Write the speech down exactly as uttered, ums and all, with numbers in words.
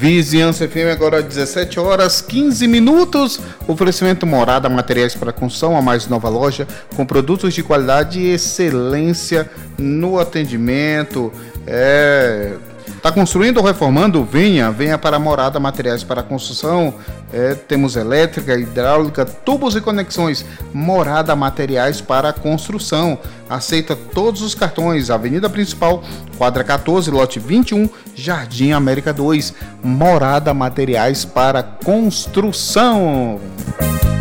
Vizinhança F M, agora dezessete horas, quinze minutos. Oferecimento Morada, materiais para construção, a mais nova loja com produtos de qualidade e excelência no atendimento. É... Tá construindo ou reformando? Venha, venha para a Morada, materiais para construção. É, temos elétrica, hidráulica, tubos e conexões. Morada, materiais para construção. Aceita todos os cartões. Avenida Principal, quadra quatorze, lote vinte e um, Jardim América dois. Morada, materiais para construção.